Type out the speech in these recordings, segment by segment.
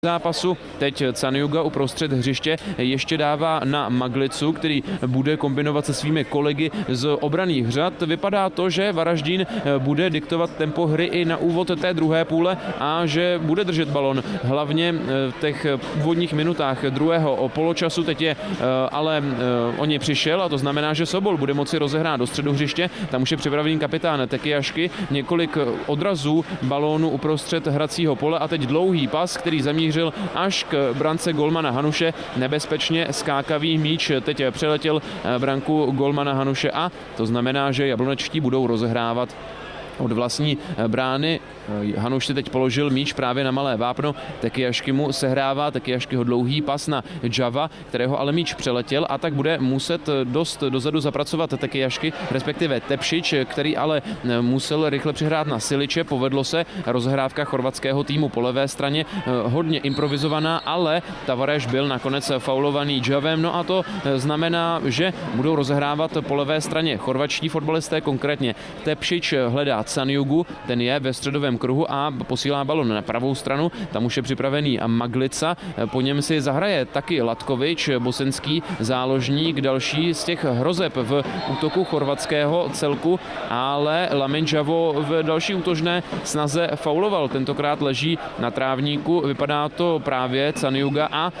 zápasu. Teď Caniuga uprostřed hřiště ještě dává na Maglicu, který bude kombinovat se svými kolegy z obranných řad. Vypadá to, že Varaždín bude diktovat tempo hry i na úvod té druhé půle a že bude držet balon. Hlavně v těch úvodních minutách druhého poločasu. Teď je ale o ně přišel a to znamená, že Sobol bude moci rozehrát do středu hřiště. Tam už je připravený kapitán Tekiašky. Několik odrazů balónu uprostřed hracího pole a teď dlouhý pas, který zamířil až k brance golmana Hanuše. Nebezpečně skákavý míč teď přeletěl branku golmana Hanuše a to znamená, že jablonečtí budou rozehrávat od vlastní brány. Hanuš si teď položil míč právě na malé vápno. Tekiašky mu sehrává, Tekiaškyho dlouhý pas na Java, kterého ale míč přeletěl a tak bude muset dost dozadu zapracovat Tekiašky, respektive Tepšič, který ale musel rychle přihrát na Siliče. Povedlo se, rozehrávka chorvatského týmu po levé straně hodně improvizovaná, ale Tavares byl nakonec faulovaný Javem. No a to znamená, že budou rozehrávat po levé straně chorvatští fotbalisté, konkrétně Tepšič hledá Caniugu, ten je ve středovém kruhu a posílá balon na pravou stranu, tam už je připravený Maglica, po něm si zahraje taky Latkovič, bosenský záložník, další z těch hrozeb v útoku chorvatského celku, ale Lamin Javo v další útočné snaze fauloval, tentokrát leží na trávníku, vypadá to právě Caniuga a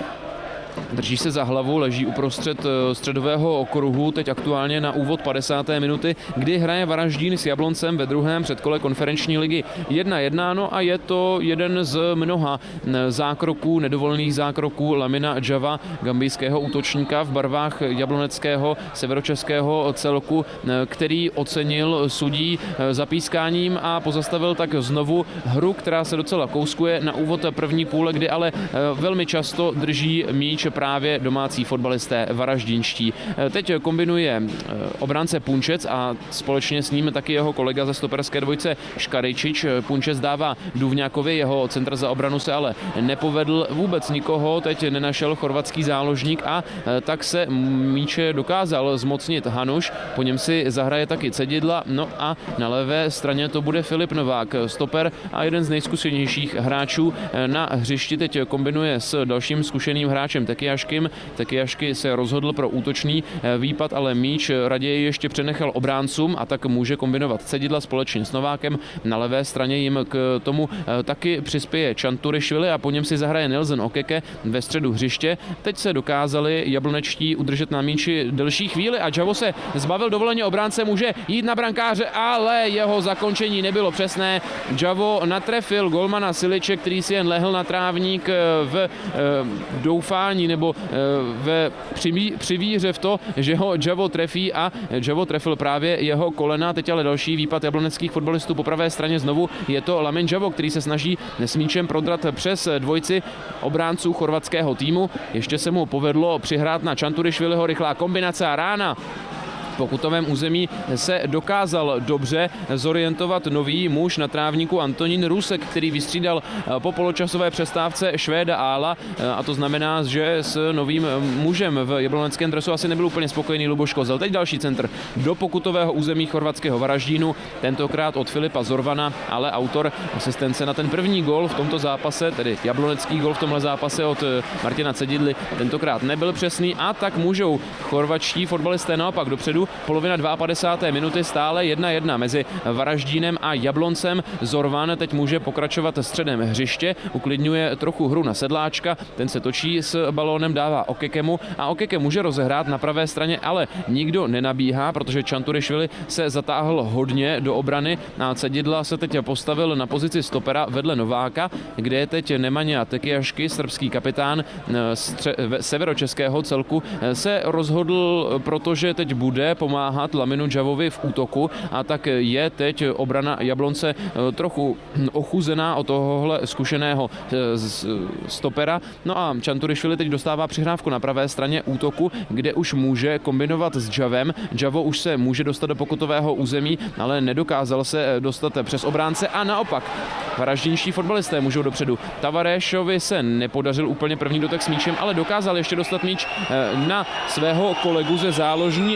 drží se za hlavu, leží uprostřed středového okruhu, teď aktuálně na úvod 50. minuty, kdy hraje Varaždín s Jabloncem ve druhém předkole konferenční ligy 1-1, no a je to jeden z mnoha zákroků, nedovolených zákroků Lamina Java, gambijského útočníka v barvách jabloneckého severočeského celku, který ocenil sudí zapískáním a pozastavil tak znovu hru, která se docela kouskuje na úvod první půle, kdy ale velmi často drží míč právě domácí fotbalisté varaždínští. Teď kombinuje obránce Punčec a společně s ním taky jeho kolega ze stoperské dvojce Škaričič. Punčec dává Duvňákovi, jeho centr za obranu se ale nepovedl, vůbec nikoho teď nenašel chorvatský záložník a tak se míče dokázal zmocnit Hanuš, po něm si zahraje taky Cedidla, no a na levé straně to bude Filip Novák, stoper a jeden z nejzkušenějších hráčů na hřišti. Teď kombinuje s dalším zkušeným hráčem Tekiašky se rozhodl pro útočný výpad, ale míč raději ještě přenechal obráncům a tak může kombinovat Cedidla společně s Novákem. Na levé straně jim k tomu taky přispěje Čanturišvili a po něm si zahraje Nelson Okeke ve středu hřiště. Teď se dokázali jablonečtí udržet na míči delší chvíli a Javo se zbavil dovoleně obránce, může jít na brankáře, ale jeho zakončení nebylo přesné. Javo natrefil golmana Siliče, který si jen lehl na trávník v doufání nebo při víře v to, že ho Javo trefí a Javo trefil právě jeho kolena. Teď ale další výpad jabloneckých fotbalistů po pravé straně, znovu je to Lamin Javo, který se snaží s míčem prodrat přes dvojici obránců chorvatského týmu. Ještě se mu povedlo přihrát na Čanturišviliho, rychlá kombinace a rána. V pokutovém území se dokázal dobře zorientovat nový muž na trávníku Antonín Rusek, který vystřídal po poločasové přestávce Švéda Ála a to znamená, že s novým mužem v jabloneckém dresu asi nebyl úplně spokojený Luboš Kozel. Teď další centr do pokutového území chorvatského Varaždínu, tentokrát od Filipa Zorvana, ale autor asistence na ten první gol v tomto zápase, tedy jablonecký gol v tomhle zápase od Martina Cedidly, tentokrát nebyl přesný a tak můžou chorvatští fotbalisté naopak dopředu. Polovina 52. minuty, stále 1-1 mezi Varaždínem a Jabloncem. Zorvan teď může pokračovat středem hřiště, uklidňuje trochu hru na Sedláčka, ten se točí s balónem, dává Okekemu a Okeke může rozehrát na pravé straně, ale nikdo nenabíhá, protože Čanturišvili se zatáhl hodně do obrany a Cedidla se teď postavil na pozici stopera vedle Nováka, kde je teď Nemanja Tekiašky, srbský kapitán severočeského celku, se rozhodl, protože teď bude pomáhat Laminu Javovi v útoku a tak je teď obrana Jablonce trochu ochuzená od tohohle zkušeného stopera. No a Čanturišvili teď dostává přihrávku na pravé straně útoku, kde už může kombinovat s Javem. Javo už se může dostat do pokutového území, ale nedokázal se dostat přes obránce a naopak varaždínští fotbalisté můžou dopředu. Tavarešovi se nepodařil úplně první dotek s míčem, ale dokázal ještě dostat míč na svého kolegu ze záložní řady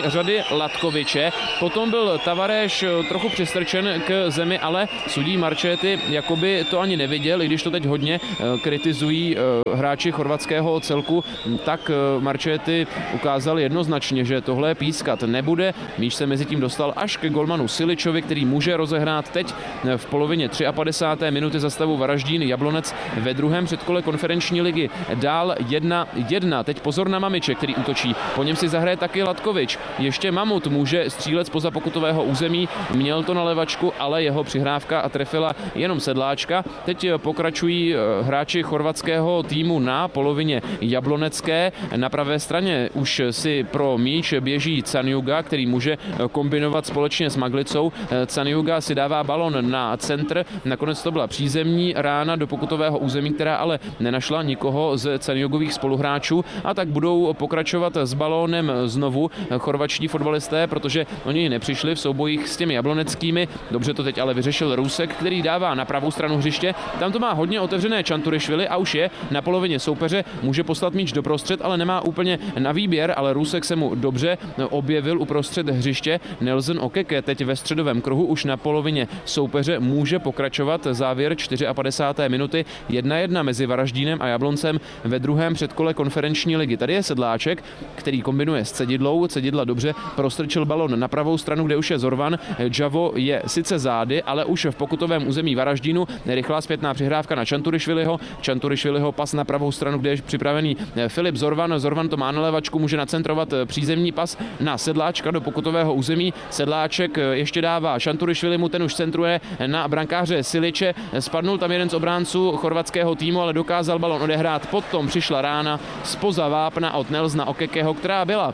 Latkoviče. Potom byl Tavares trochu přistrčen k zemi, ale sudí Marchetti jakoby to ani neviděl, i když to teď hodně kritizují hráči chorvatského celku, tak Marchetti ukázal jednoznačně, že tohle pískat nebude. Míč se mezi tím dostal až ke golmanu Siličovi, který může rozehrát teď v polovině 53. minuty za stavu Varaždín Jablonec ve druhém předkole konferenční ligy. Dál 1-1. Teď pozor na Mamiče, který útočí. Po něm si zahraje taky Latkovič. Ještě Mamut může střílet spoza pokutového území. Měl to na levačku, ale jeho přihrávka a trefila jenom Sedláčka. Teď pokračují hráči chorvatského týmu na polovině jablonecké. Na pravé straně už si pro míč běží Caniuga, který může kombinovat společně s Maglicou. Caniuga si dává balon na centr. Nakonec to byla přízemní rána do pokutového území, která ale nenašla nikoho z Caniugových spoluhráčů, a tak budou pokračovat s balónem znovu chorvačtí fotbalisté, protože oni nepřišli v soubojích s těmi jabloneckými. Dobře to teď ale vyřešil Rusek, který dává na pravou stranu hřiště. Tam to má hodně otevřené Čanturišvili a už je na polovině soupeře. Může poslat míč do prostřed, ale nemá úplně na výběr, ale Rusek se mu dobře objevil uprostřed hřiště. Nelson Okeke teď ve středovém kruhu už na polovině soupeře může pokračovat. Závěr 54. minuty 1-1 mezi Varaždínem a Jabloncem ve druhém předkole konferenční ligy. Tady je Sedláček, který kombinuje s Cedidlou. Cedidla dobře prostrčil balon na pravou stranu, kde už je Zorvan. Javo je sice zády, ale už v pokutovém území Varaždínu. Rychlá zpětná přihrávka na Čanturišviliho. Čanturišviliho pas na pravou stranu, kde je připravený Filip Zorvan. Zorvan to má na levačku, může nacentrovat přízemní pas na Sedláčka do pokutového území. Sedláček ještě dává Čanturišvilimu, ten už centruje na brankáře Siliče. Spadnul tam jeden z obránců chorvatského týmu, ale dokázal balon odehrát. Potom přišla rána spoza vápna od Nelsona Okekeho, která byla,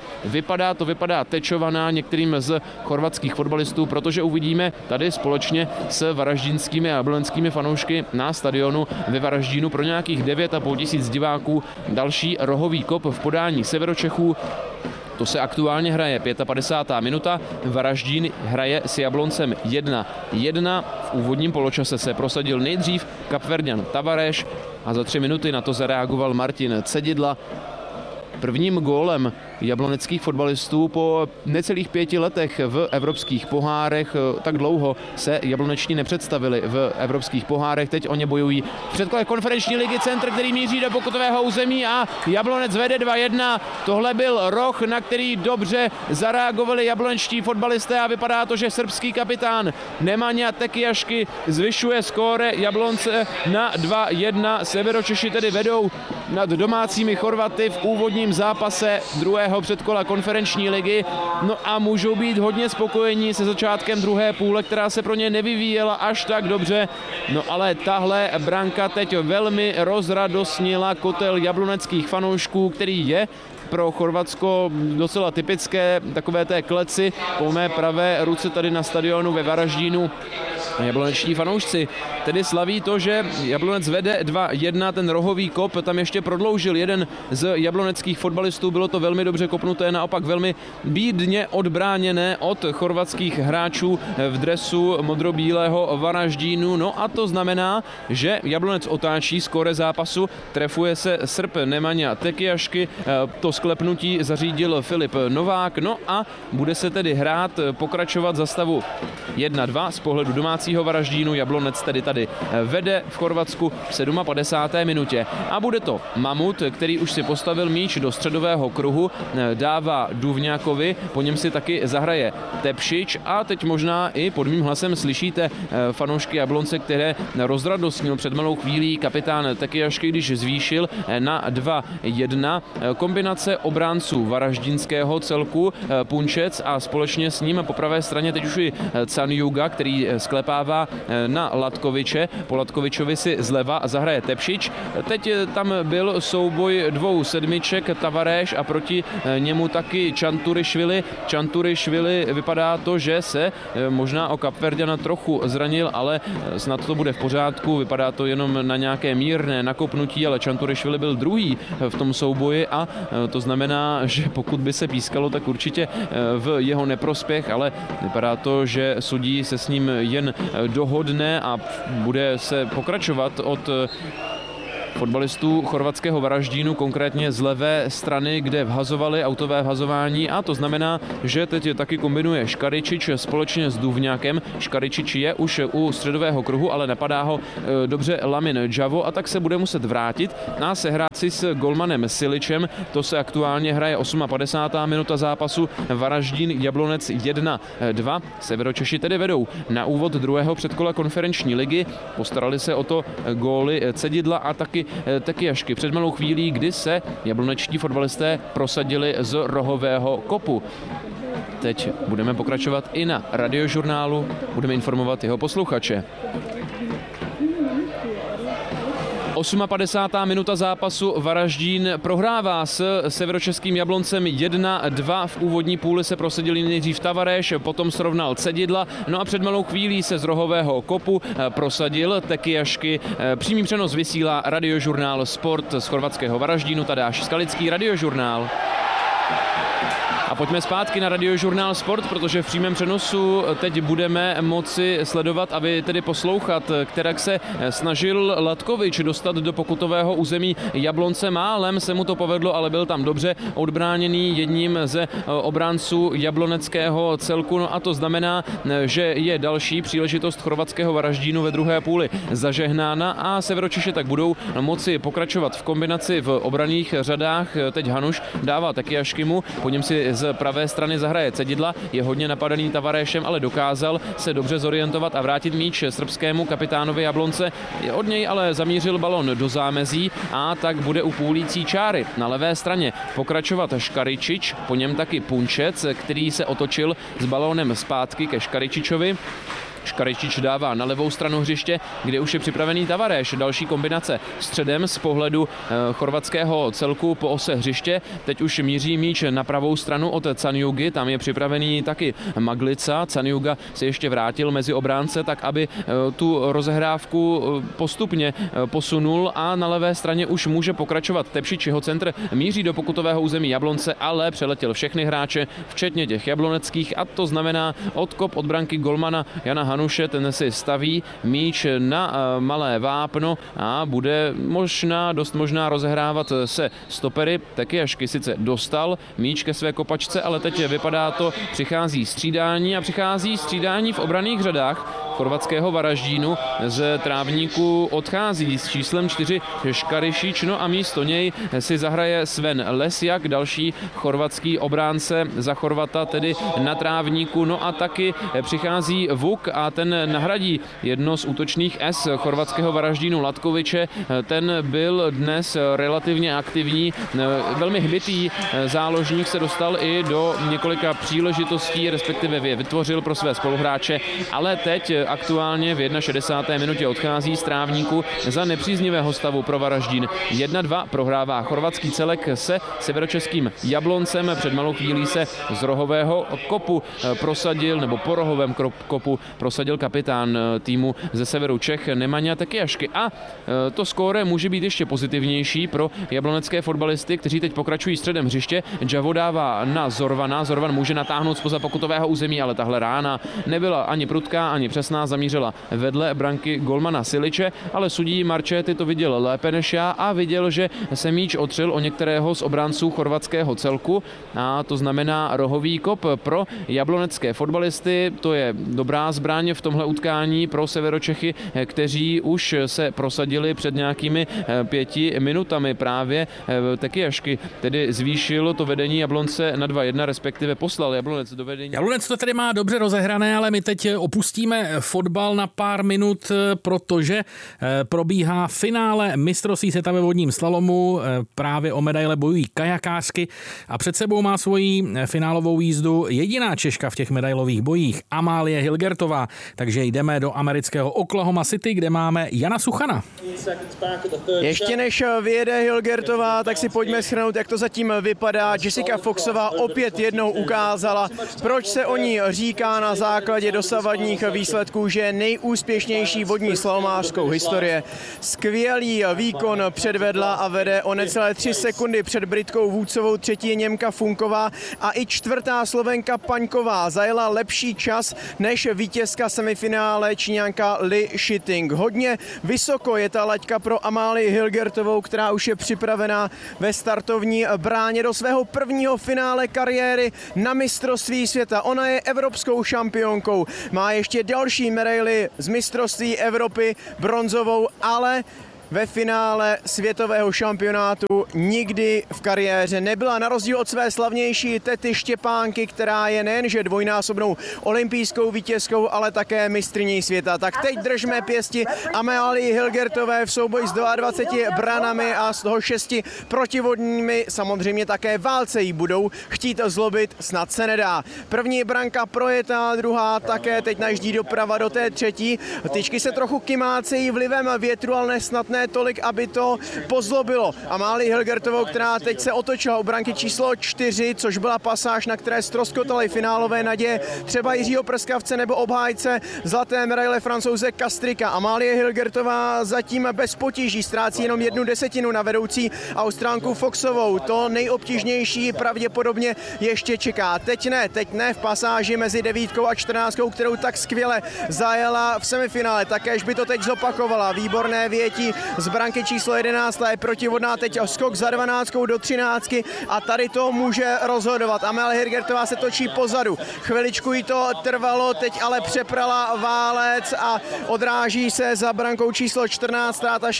vypadá tečovaná některým z chorvatských fotbalistů, protože uvidíme tady společně s varaždínskými a jablonskými fanoušky na stadionu ve Varaždínu pro nějakých 9,5 tisíc diváků další rohový kop v podání Severočechů. To se aktuálně hraje 55. minuta. Varaždín hraje s Jabloncem 1-1. V úvodním poločase se prosadil nejdřív Kapverďan Tavares a za 3 minuty na to zareagoval Martin Cedidla. Prvním gólem jabloneckých fotbalistů po necelých 5 letech v evropských pohárech. Tak dlouho se jabloneční nepředstavili v evropských pohárech. Teď o ně bojují v předkole konferenční ligy. Centr, který míří do pokutového území a Jablonec vede 2-1. Tohle byl roh, na který dobře zareagovali jablonečtí fotbalisté a vypadá to, že srbský kapitán Nemanja Tekijašky zvyšuje skóre Jablonce na 2-1. Severočeši tedy vedou nad domácími Chorvaty v úvodním zápase druhého předkola konferenční ligy. No a můžou být hodně spokojení se začátkem druhé půle, která se pro ně nevyvíjela až tak dobře. No ale tahle branka teď velmi rozradostnila kotel jabloneckých fanoušků, který je pro Chorvatsko docela typické, takové té kleci po mé pravé ruce tady na stadionu ve Varaždínu. Jabloneční fanoušci tedy slaví to, že Jablonec vede 2-1, ten rohový kop tam ještě prodloužil jeden z jabloneckých fotbalistů, bylo to velmi dobře kopnuté, naopak velmi bídně odbráněné od chorvatských hráčů v dresu modrobílého Varaždínu. No a to znamená, že Jablonec otáčí skóre zápasu, trefuje se Srb Nemanja Tekijašky, to sklepnutí zařídil Filip Novák, no a bude se tedy hrát, pokračovat za stavu 1-2 z pohledu domácího Varaždínu. Jablonec tedy tady vede v Chorvatsku v 57. minutě. A bude to Mamut, který už si postavil míč do středového kruhu, dává Duvňákovi, po něm si taky zahraje Tepšič a teď možná i pod mým hlasem slyšíte fanoušky Jablonce, které rozradostnil před malou chvílí kapitán Tekijašky, když zvýšil na 2-1. Kombinace obránců varaždínského celku Punčec a společně s ním po pravé straně teď už i Caniuga, který sklepává na Latkoviče. Po Latkovičovi si zleva zahraje Tepšič. Teď tam byl souboj dvou sedmiček, Tavares a proti němu taky Čanturišvili. Čanturišvili vypadá to, že se možná o Kapverďana trochu zranil, ale snad to bude v pořádku. Vypadá to jenom na nějaké mírné nakopnutí, ale Čanturišvili byl druhý v tom souboji a to znamená, že pokud by se pískalo, tak určitě v jeho neprospěch, ale vypadá to, že sudí se s ním jen dohodne a bude se pokračovat od fotbalistů chorvatského Varaždínu, konkrétně z levé strany, kde vhazovali autové vhazování, a to znamená, že teď taky kombinuje Škaričič společně s Duvňákem. Škaričič je už u středového kruhu, ale napadá ho dobře Lamin Džavo, a tak se bude muset vrátit a sehrát si s golmanem Siličem. To se aktuálně hraje 58. minuta zápasu. Varaždín Jablonec 1-2. Severočeši tedy vedou na úvod druhého předkola konferenční ligy. Postarali se o to góly Cedidla a taky Tekyjašky před malou chvílí, kdy se jablonečtí fotbalisté prosadili z rohového kopu. Teď budeme pokračovat i na Radiožurnálu, budeme informovat jeho posluchače. 58. minuta zápasu. Varaždín prohrává s severočeským Jabloncem 1-2. V úvodní půli se prosadili nejdřív Tavareš, potom srovnal Cedidla, no a před malou chvílí se z rohového kopu prosadil Tekyjašky. Přímý přenos vysílá Radiožurnál Sport z chorvatského Varaždínu. Tadáš Skalický, Radiožurnál. A pojďme zpátky na Radiožurnál Sport, protože v přímém přenosu teď budeme moci sledovat a vy tedy poslouchat, kterak se snažil Latkovič dostat do pokutového území Jablonce. Málem se mu to povedlo, ale byl tam dobře odbráněný jedním ze obránců jabloneckého celku. No a to znamená, že je další příležitost chorvatského Varaždínu ve druhé půli zažehnána a Severočeši tak budou moci pokračovat v kombinaci v obranných řadách. Teď Hanuš dává Tekyjaškymu, po něm si z pravé strany zahraje Cedidla, je hodně napadený Tavarešem, ale dokázal se dobře zorientovat a vrátit míč srbskému kapitánovi Jablonce. Od něj ale zamířil balon do zámezí a tak bude u půlící čáry. Na levé straně pokračovat Škaričič, po něm taky Punčec, který se otočil s balónem zpátky ke Škaričičovi. Škaričič dává na levou stranu hřiště, kde už je připravený Tavareš. Další kombinace středem z pohledu chorvatského celku po ose hřiště. Teď už míří míč na pravou stranu od Canjugy, tam je připravený taky Maglica. Canjuga se ještě vrátil mezi obránce, tak aby tu rozehrávku postupně posunul a na levé straně už může pokračovat Tepšič. Jeho centr míří do pokutového území Jablonce, ale přeletěl všechny hráče, včetně těch jabloneckých, a to znamená odkop od branky golmana Jana Hanuše, ten si staví míč na malé vápno a bude dost možná rozehrávat se stopery. Tekyjašky sice dostal míč ke své kopačce, ale teď vypadá to, přichází střídání v obranných řadách chorvatského Varaždínu. Z trávníku odchází s číslem 4 Škarišič, no a místo něj si zahraje Sven Lesjak, další chorvatský obránce za Chorvata, tedy na trávníku. No a taky přichází Vuk a ten nahradí jedno z útočných S chorvatského Varaždínu Latkoviče. Ten byl dnes relativně aktivní, velmi hbitý záložník, se dostal i do několika příležitostí, respektive vytvořil pro své spoluhráče, ale teď aktuálně v 61. minutě odchází z trávníku za nepříznivého stavu pro Varaždín. 1-2 prohrává chorvatský celek se severočeským Jabloncem. Před malou chvílí se z rohového kopu prosadil, nebo po rohovém kopu prosadil kapitán týmu ze severu Čech Nemanja Tekyjašky. A to skóre může být ještě pozitivnější pro jablonecké fotbalisty, kteří teď pokračují středem hřiště. Džavo dává na Zorvana. Zorvan může natáhnout zpoza pokutového území, ale tahle rána nebyla ani prudká, ani přesná, zamířila vedle branky golmana Siliče, ale sudí Marčety to viděl lépe než já a viděl, že se míč otřel o některého z obránců chorvatského celku, a to znamená rohový kop pro jablonecké fotbalisty. To je dobrá zbraň v tomhle utkání pro Severočechy, kteří už se prosadili před nějakými 5 minutami. Právě Tekyjašky tedy zvýšil to vedení Jablonce na 2-1, respektive poslal Jablonec do vedení. Jablonec to tedy má dobře rozehrané, ale my teď opustíme fotbal na pár minut, protože probíhá finále mistrovství světa ve vodním slalomu. Právě o medaile bojují kajakářky a před sebou má svoji finálovou jízdu jediná Češka v těch medailových bojích, Amálie Hilgertová. Takže jdeme do amerického Oklahoma City, kde máme Jana Suchana. Ještě než vyjede Hilgertová, tak si pojďme shrnout, jak to zatím vypadá. Jessica Foxová opět jednou ukázala, proč se o ní říká na základě dosavadních výsledků kůže nejúspěšnější vodní slalomářskou historie. Skvělý výkon předvedla a vede o necelé 3 sekundy před Britkou Woodsovou, třetí je Němka Funková a i čtvrtá Slovenka Paňková zajela lepší čas než vítězka semifinále Číňanka Li Shiting. Hodně vysoko je ta laťka pro Amálii Hilgertovou, která už je připravená ve startovní bráně do svého prvního finále kariéry na mistrovství světa. Ona je evropskou šampionkou, má ještě další medaili z mistrovství Evropy, bronzovou, ale ve finále světového šampionátu nikdy v kariéře nebyla, na rozdíl od své slavnější tety Štěpánky, která je nejenže dvojnásobnou olympijskou vítězkou, ale také mistryní světa. Tak teď držme pěsti Amálii Hilgertové v souboji s 22 branami a z toho 6 protivodními. Samozřejmě také válce jí budou chtít zlobit, snad se nedá. První branka projetá, druhá také teď najíždí doprava do té třetí. Tyčky se trochu kymácejí vlivem větru, ale snad ne tolik, aby to pozlobilo Amálii Hilgertovou, která teď se otočila u branky číslo 4, což byla pasáž, na které ztroskotaly finálové naděje třeba Jiřího Prskavce nebo obhájce zlaté medaile Francouze Kastrika. Amálie Hilgertová zatím bez potíží ztrácí jenom 1/10 na vedoucí Austrálku Foxovou. To nejobtížnější pravděpodobně ještě čeká. Teď ne v pasáži mezi 9 a 14, kterou tak skvěle zajela v semifinále. Takéž by to teď zopakovala. Výborné větí z branky číslo 11, je protivodná, teď skok za 12 do 13 a tady to může rozhodovat. Amálie Hilgertová se točí pozadu. Chviličku jí to trvalo, teď ale přeprala válec a odráží se za brankou číslo 14, ztráta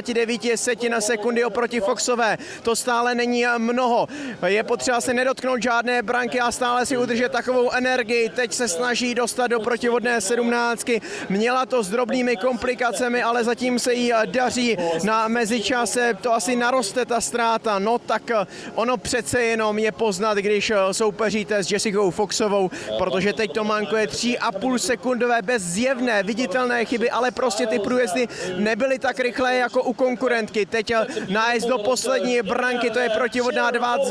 69 sekundy oproti Foxové. To stále není mnoho. Je potřeba se nedotknout žádné branky a stále si udržet takovou energii. Teď se snaží dostat do protivodné 17. Měla to s drobnými komplikacemi, ale zatím se jí daří. Na mezičase to asi naroste ta ztráta, no tak ono přece jenom je poznat, když soupeříte s Jessicou Foxovou, protože teď to mankuje 3,5 sekundové bez zjevné viditelné chyby, ale prostě ty průjezdy nebyly tak rychlé jako u konkurentky. Teď nájezd do poslední branky, to je protivodná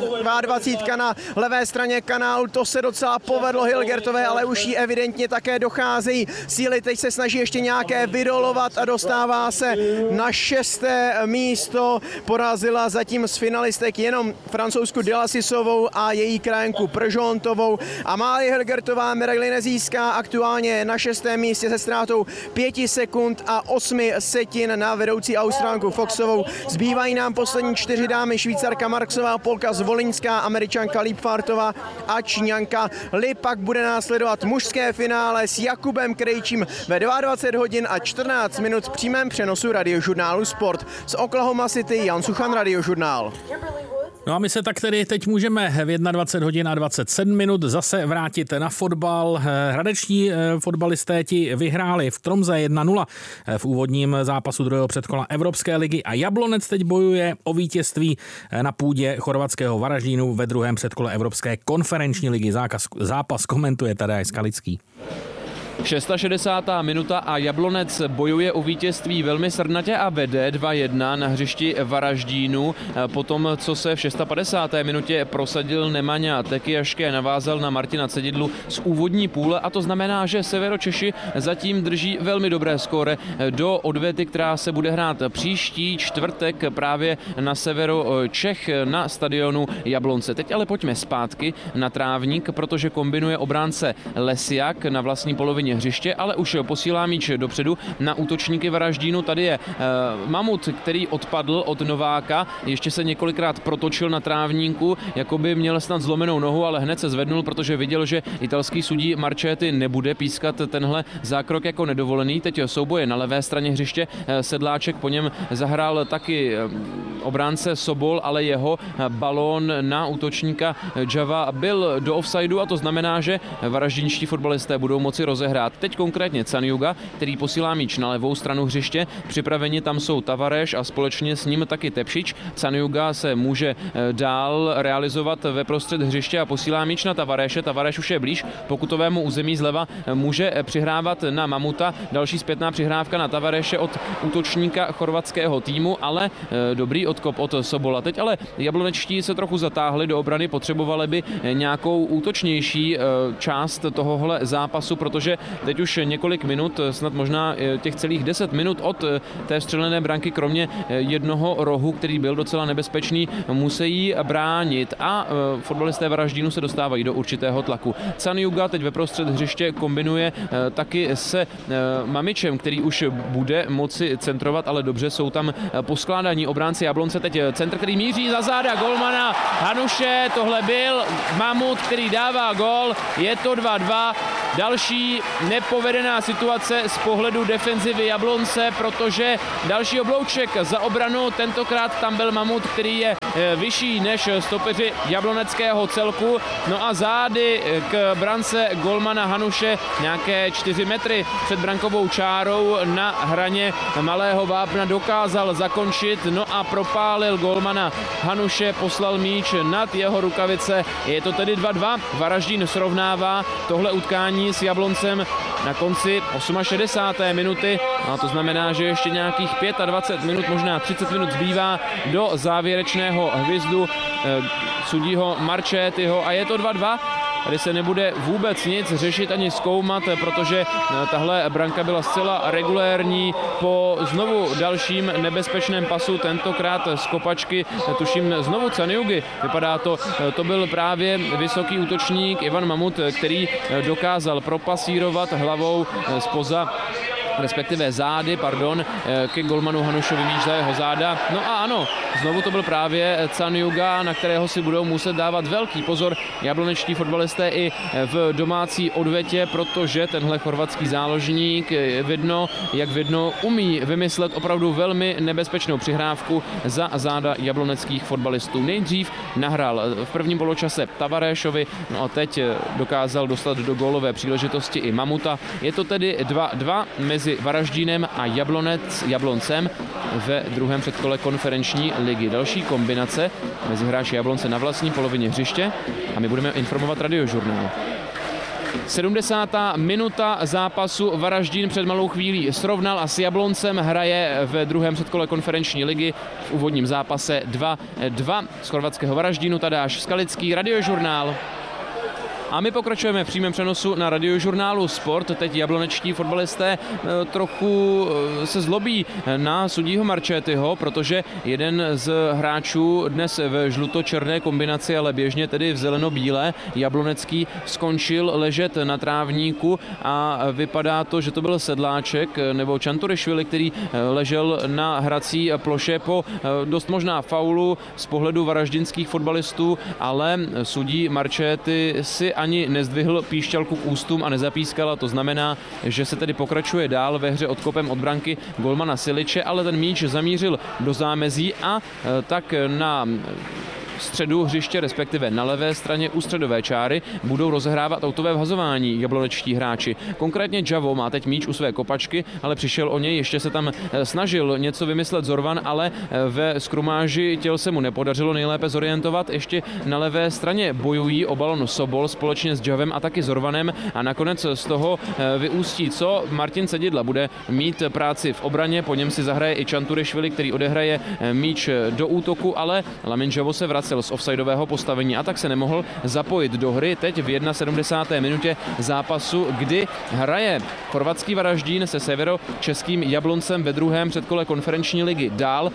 22 na levé straně kanálu, to se docela povedlo Hilgertové, ale už jí evidentně také docházejí síly, teď se snaží ještě nějaké vydolovat a dostává se na 6. místo, porazila zatím z finalistek jenom Francouzsku Delasisovou a její krajanku Pržontovou. Amálie Hilgertová medaili nezíská, aktuálně na 6. místě se ztrátou 5 sekund a 8 setin na vedoucí Austrálku Foxovou. Zbývají nám poslední 4 dámy, Švýcarka Marksová, Polka Zvolinská, Američanka Liebfartová a Číňanka Li. Pak bude následovat mužské finále s Jakubem Krejčím ve 22 hodin a 14 minut v přímém přenosu Radiožurnálu Sport. Z Oklahoma City Jan Suchan, Radiožurnál. No a my se tak tedy teď můžeme v 21 hodin a 27 minut zase vrátit na fotbal. Hradeční fotbalisté ti vyhráli v Tromze 1-0 v úvodním zápasu druhého předkola Evropské ligy a Jablonec teď bojuje o vítězství na půdě chorvatského Varaždínu ve druhém předkole Evropské konferenční ligy. Zápas komentuje Tadej Skalický. 66. minuta a Jablonec bojuje o vítězství velmi srdnatě a vede 2-1 na hřišti Varaždínu. Potom, co se v 56. minutě prosadil Nemanja Tekiaške, navázal na Martina Cedidlu z úvodní půle a to znamená, že Severočeši zatím drží velmi dobré skóre do odvety, která se bude hrát příští čtvrtek právě na severu Čech na stadionu Jablonce. Teď ale pojďme zpátky na trávník, protože kombinuje obránce Lesiak na vlastní polovině hřiště, ale už posílá míč dopředu na útočníky Varaždínu. Tady je Mamut, který odpadl od Nováka, ještě se několikrát protočil na trávníku, jako by měl snad zlomenou nohu, ale hned se zvednul, protože viděl, že italský sudí Marchetti nebude pískat tenhle zákrok jako nedovolený. Teď souboje na levé straně hřiště, Sedláček po něm zahrál taky obránce Sobol, ale jeho balón na útočníka Java byl do offsideu a to znamená, že varaždínští fotbalisté budou moci rozehrát. Teď konkrétně Caniuga, který posílá míč na levou stranu hřiště. Připraveni tam jsou Tavares a společně s ním taky Tepšič. Caniuga se může dál realizovat ve prostřed hřiště a posílá míč na Tavarese. Tavares už je blíž pokutovému území zleva, může přihrávat na Mamuta. Další zpětná přihrávka na Tavarese od útočníka chorvatského týmu, ale dobrý odkop od Sobola. Teď ale jablonečtí se trochu zatáhli do obrany, potřebovali by nějakou útočnější část tohohle zápasu, protože teď už několik minut, snad možná těch celých 10 minut od té střelené branky, kromě jednoho rohu, který byl docela nebezpečný, musí bránit a fotbalisté Varaždínu se dostávají do určitého tlaku. Caniuga teď ve prostřed hřiště kombinuje taky se Mamičem, který už bude moci centrovat, ale dobře jsou tam poskládaní obránci Jablonce. Teď centr, který míří za záda golmana Hanuše, tohle byl Mamut, který dává gól, je to 2-2. Další nepovedená situace z pohledu defenzivy Jablonce, protože další oblouček za obranu, tentokrát tam byl Mamut, který je vyšší než stopeři jabloneckého celku. No a zády k brance golmana Hanuše nějaké 4 metry před brankovou čárou na hraně malého vápna dokázal zakončit, no a propálil golmana Hanuše, poslal míč nad jeho rukavice. Je to tedy 2-2, Varaždín srovnává tohle utkání s Jabloncem na konci 68. minuty, a to znamená, že ještě nějakých 25 minut, možná 30 minut zbývá do závěrečného hvizdu sudího Marchettiho a je to 2-2. Tady se nebude vůbec nic řešit ani zkoumat, protože tahle branka byla zcela regulérní po znovu dalším nebezpečném pasu, tentokrát z kopačky, tuším znovu Caniugy. Vypadá to byl právě vysoký útočník Ivan Mamut, který dokázal propasírovat hlavou zpoza, respektive zády, ke golmanu Hanušovi, míč za jeho záda. No a ano, znovu to byl právě Caniuga, na kterého si budou muset dávat velký pozor jablonečtí fotbalisté i v domácí odvetě, protože tenhle chorvatský záložník vidno umí vymyslet opravdu velmi nebezpečnou přihrávku za záda jabloneckých fotbalistů. Nejdřív nahrál v prvním poločase Tavarešovi, no a teď dokázal dostat do gólové příležitosti i Mamuta. Je to tedy 2-2 mezi Varaždínem a Jabloncem ve druhém předkole konferenční ligy. Další kombinace mezi hráči Jablonce na vlastní polovině hřiště a my budeme informovat Radiožurnál. 70. minuta zápasu, Varaždín před malou chvílí srovnal a s Jabloncem hraje ve druhém předkole konferenční ligy v úvodním zápase 2-2 z chorvatského Varaždínu. Tadáš Skalický, Radiožurnál. A my pokračujeme v přímém přenosu na Radiožurnálu Sport. Teď jablonečtí fotbalisté trochu se zlobí na sudího Marchettiho, protože jeden z hráčů dnes ve žluto-černé kombinaci, ale běžně tedy v zeleno-bílé, jablonecký, skončil ležet na trávníku a vypadá to, že to byl Sedláček nebo Čanturišvili, který ležel na hrací ploše po dost možná faulu z pohledu varaždinských fotbalistů, ale sudí Marchetti si ani nezdvihl píšťalku k ústům a nezapískala. To znamená, že se tedy pokračuje dál ve hře odkopem od branky golmana Siliče, ale ten míč zamířil do zámezí a tak na středu hřiště, respektive na levé straně u středové čáry, budou rozehrávat autové vhazování jablonečtí hráči. Konkrétně Javo má teď míč u své kopačky, ale přišel o něj, ještě se tam snažil něco vymyslet Zorvan, ale ve skrumáži těl se mu nepodařilo nejlépe zorientovat. Ještě na levé straně bojují o balon Sobol společně s Javem a taky Zorvanem a nakonec z toho vyústí, co Martin Cedidla bude mít práci v obraně, po něm si zahraje i Čanturišvili, který odehraje míč do útoku, ale Lamin Javo se vracel z offsideového postavení a tak se nemohl zapojit do hry. Teď v 71. minutě zápasu, kdy hraje chorvatský Varaždín se severočeským Jabloncem ve druhém předkole konferenční ligy dál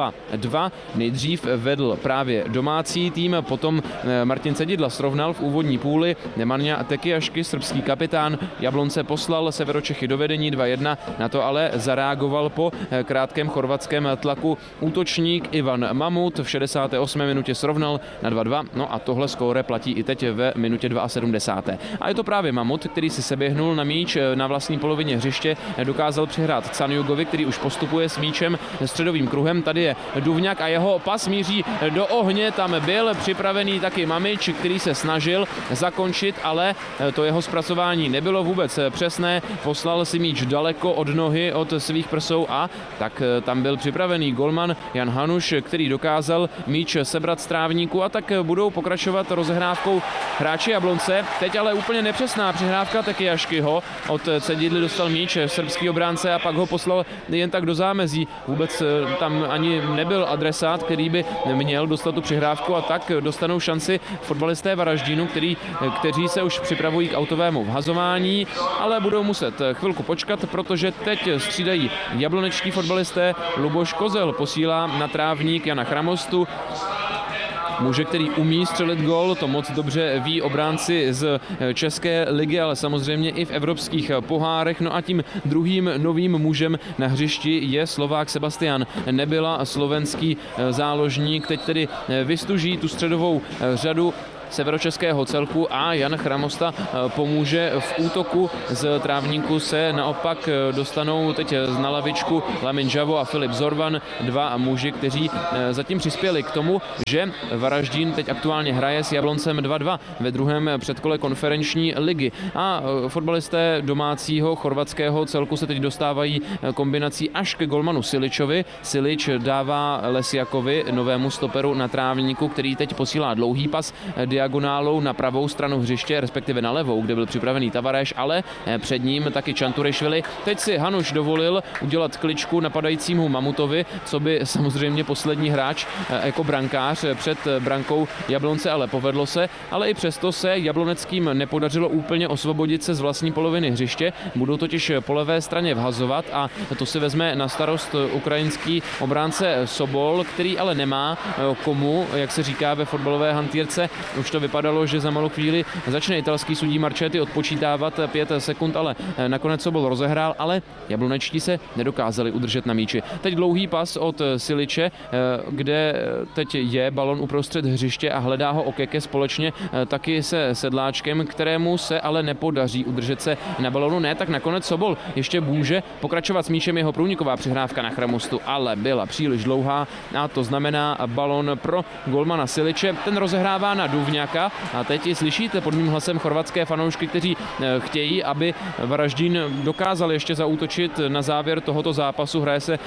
2-2. Nejdřív vedl právě domácí tým, potom Martin Cedidla srovnal v úvodní půli. Nemanja Tekijašky, srbský kapitán Jablonce, poslal Severočechy do vedení 2-1, na to ale zareagoval po krátkém chorvatském tlaku útočník Ivan Mamut. V 68. minutě srovnal na 2-2, no a tohle skóre platí i teď ve minutě 72. A je to právě Mamut, který si seběhnul na míč na vlastní polovině hřiště, dokázal přihrát Caniugovi, který už postupuje s míčem středovým kruhem. Tady je Duvňák a jeho pas míří do ohně, tam byl připravený taky Mamič, který se snažil zakončit, ale to jeho zpracování nebylo vůbec přesné, poslal si míč daleko od nohy, od svých prsou a tak tam byl připravený golman Jan Hanuš, který dokázal míč sebrat trávníku a tak budou pokračovat rozehrávkou hráči Jablonce. Teď ale úplně nepřesná přihrávka Tekijaškyho. Od Cedidly dostal míč srbský obránce a pak ho poslal jen tak do zámezí. Vůbec tam ani nebyl adresát, který by měl dostat tu přihrávku a tak dostanou šanci fotbalisté Varaždínu, kteří se už připravují k autovému vhazování, ale budou muset chvilku počkat, protože teď střídají jablonečtí fotbalisté. Luboš Kozel posílá na trávník Jana Chramostu. Muže, který umí střelit gól, to moc dobře ví obránci z České ligy, ale samozřejmě i v evropských pohárech. No a tím druhým novým mužem na hřišti je Slovák Sebastian Nebyla, slovenský záložník. Teď tedy vystuží tu středovou řadu severočeského celku a Jan Chramosta pomůže v útoku. Z trávníku se naopak dostanou teď na lavičku Lamin Žavo a Filip Zorvan, dva muži, kteří zatím přispěli k tomu, že Varaždín teď aktuálně hraje s Jabloncem 2-2 ve druhém předkole konferenční ligy. A fotbalisté domácího chorvatského celku se teď dostávají kombinací až ke golmanu Siličovi. Silič dává Lesjakovi, novému stoperu na trávníku, který teď posílá dlouhý pas diagonálou na pravou stranu hřiště, respektive na levou, kde byl připravený Tavareš, ale před ním taky Čanturišvili. Teď si Hanuš dovolil udělat kličku napadajícímu Mamutovi, co by samozřejmě poslední hráč jako brankář před brankou Jablonce, ale povedlo se, ale i přesto se jabloneckým nepodařilo úplně osvobodit se z vlastní poloviny hřiště. Budou totiž po levé straně vhazovat a to si vezme na starost ukrajinský obránce Sobol, který ale nemá komu, jak se říká ve fotbalové hantýrce. Už to vypadalo, že za malou chvíli začne italský sudí Marchetti odpočítávat 5 sekund, ale nakonec Sobol rozehrál, ale jablonečtí se nedokázali udržet na míči. Teď dlouhý pas od Siliče, kde teď je balon uprostřed hřiště a hledá ho Okeke společně taky se Sedláčkem, kterému se ale nepodaří udržet se na balonu. Ne, tak nakonec Sobol ještě může pokračovat s míčem, jeho průniková přihrávka na Chramostu, ale byla příliš dlouhá a to znamená balon pro golmana Siliče. Ten rozehrává na Duvňaka a teď i slyšíte pod mým hlasem chorvatské fanoušky, kteří chtějí, aby Varaždín dokázal ještě zaútočit na závěr tohoto zápasu. Hraje se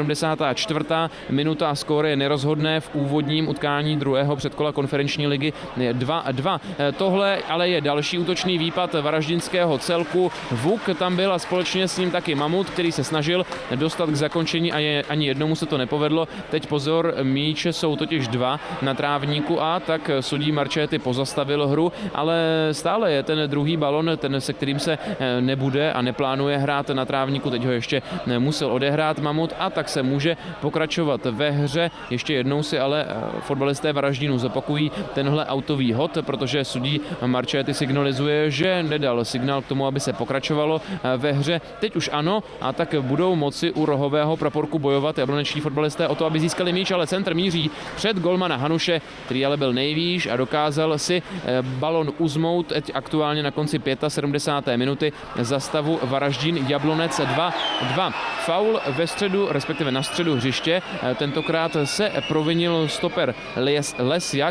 74. minuta a skóre je nerozhodné v úvodním utkání druhého předkola konferenční ligy 2-2. Tohle ale je další útočný výpad varaždinského celku. Vuk tam byl a společně s ním taky Mamut, který se snažil dostat k zakončení a ani jednomu se to nepovedlo. Teď pozor, míče jsou totiž dva na trávníku a tak sudí Marchetti pozastavil hru, ale stále je ten druhý balon, ten, se kterým se nebude a neplánuje hrát na trávníku. Teď ho ještě musel odehrát Mamut a tak se může pokračovat ve hře. Ještě jednou si ale fotbalisté Varaždínu zopakují tenhle autový hod, protože sudí Marchetti signalizuje, že nedal signál k tomu, aby se pokračovalo ve hře. Teď už ano a tak budou moci u rohového praporku bojovat jablonečtí fotbalisté o to, aby získali míč, ale centr míří před golmana Hanuše, který ale byl nejvýš a dokázal si balon uzmout aktuálně na konci 75. minuty za stavu Varaždín Jablonec 2-2. Faul ve středu, respektive na středu hřiště. Tentokrát se provinil stoper Lesjak,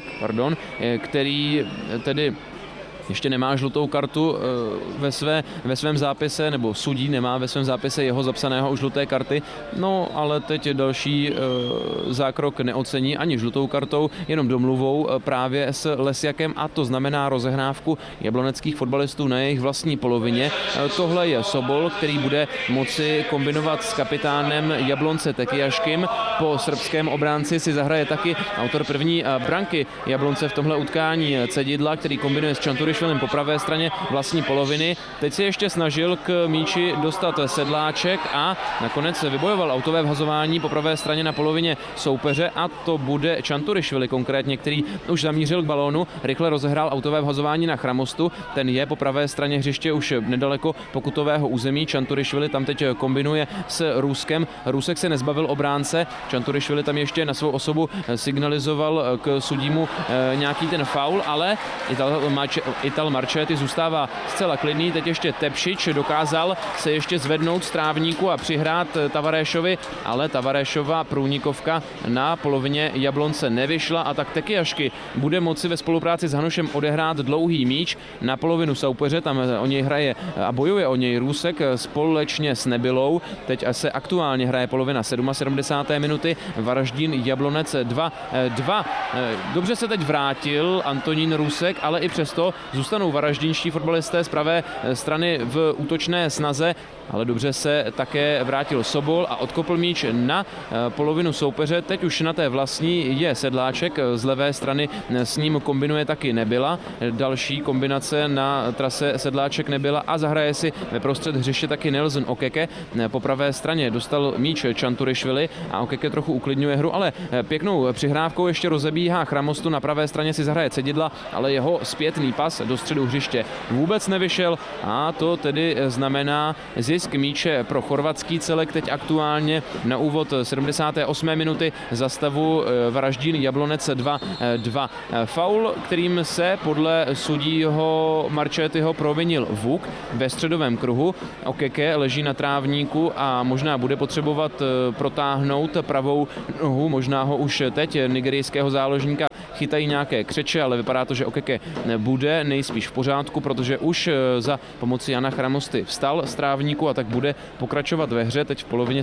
který tedy ještě nemá žlutou kartu ve svém zápise, nebo sudí nemá ve svém zápise jeho zapsaného už žluté karty. No, ale teď další zákrok neocení ani žlutou kartou, jenom domluvou právě s Lesjakem a to znamená rozehrávku jabloneckých fotbalistů na jejich vlastní polovině. Tohle je Sobol, který bude moci kombinovat s kapitánem Jablonce Tekijaškým. Po srbském obránci si zahraje taky autor první branky Jablonce v tomhle utkání Cedidla, který kombinuje s Čanturišvilem po pravé straně vlastní poloviny. Teď se ještě snažil k míči dostat Sedláček a nakonec vybojoval autové vhazování po pravé straně na polovině soupeře a to bude Čanturišvili konkrétně, který už zamířil k balónu, rychle rozehrál autové vhazování na Chramostu. Ten je po pravé straně hřiště už nedaleko pokutového území. Čanturišvili tam teď kombinuje s Ruskem. Rusek se nezbavil obránce. Čanturišvili tam ještě na svou Ital Marchetti zůstává zcela klidný, teď ještě Tepšič dokázal se ještě zvednout z trávníku a přihrát Tavarešovi, ale Tavarešova průnikovka na polovině Jablonce nevyšla a tak Tekyashky bude moci ve spolupráci s Hanušem odehrát dlouhý míč na polovinu soupeře, tam o něj hraje a bojuje o něj Rusek společně s Nebylou. Teď se aktuálně hraje polovina 77. minuty, Varaždín Jablonec 2-2. Dobře se teď vrátil Antonín Rusek, ale i přesto zůstanou varaždínští fotbalisté z pravé strany v útočné snaze, ale dobře se také vrátil Sobol a odkopl míč na polovinu soupeře. Teď už na té vlastní je Sedláček, z levé strany s ním kombinuje taky Nebyla. Další kombinace na trase Sedláček Nebyla a zahraje si ve prostřed hřiště taky Nelson Okeke. Po pravé straně dostal míč Čanturišvili a Okeke trochu uklidňuje hru, ale pěknou přihrávkou ještě rozebíhá Chramostu, na pravé straně si zahraje Cedidla, ale jeho zpětný pas do středu hřiště vůbec nevyšel a to tedy znamená zisk míče pro chorvatský celek. Teď aktuálně na úvod 78. minuty za stavu Varaždín Jablonec 2-2. Faul, kterým se podle sudího Marchettiho provinil Vuk ve středovém kruhu. Okeke leží na trávníku a možná bude potřebovat protáhnout pravou nohu, možná ho už teď nigerijského záložníka chytají nějaké křeče, ale vypadá to, že Okeke bude nejspíš v pořádku, protože už za pomoci Jana Chramosty vstal z trávníku a tak bude pokračovat ve hře. Teď v polovině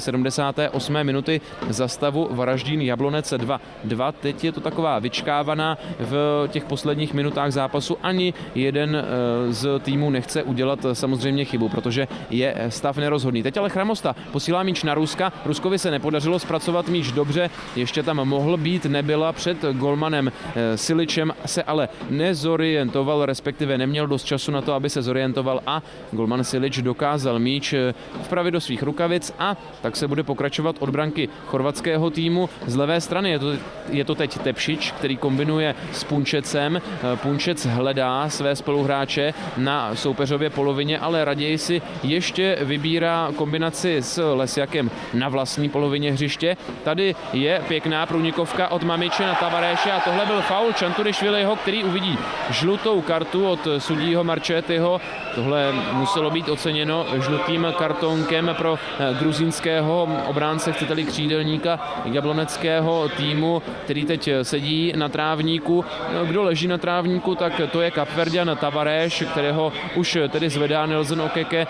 78. minuty za stavu Varaždín Jablonec 2-2. Teď je to taková vyčkávaná v těch posledních minutách zápasu. Ani jeden z týmů nechce udělat samozřejmě chybu, protože je stav nerozhodný. Teď ale Chramosta posílá míč na Ruska. Ruskovi se nepodařilo zpracovat míč dobře, ještě tam mohl být Nebyla před golmanem Siličem, se ale nezorientoval, respektive neměl dost času na to, aby se zorientoval a golman Silič dokázal míč vpravit do svých rukavic a tak se bude pokračovat od branky chorvatského týmu. Z levé strany je to teď Tepšič, který kombinuje s Punčecem. Punčec hledá své spoluhráče na soupeřově polovině, ale raději si ještě vybírá kombinaci s Lesjakem na vlastní polovině hřiště. Tady je pěkná průnikovka od Mamiče na Tavareše a tohle byl faul Čanturišviliho, který uvidí žlutou kartu od sudího Marchettiho. Tohle muselo být oceněno žlutým kartonkem pro gruzínského obránce, chcete-li křídelníka jabloneckého týmu, který teď sedí na trávníku. Kdo leží na trávníku, tak to je Kapverďan Tavareš, kterého už tedy zvedá Nelson Okeke.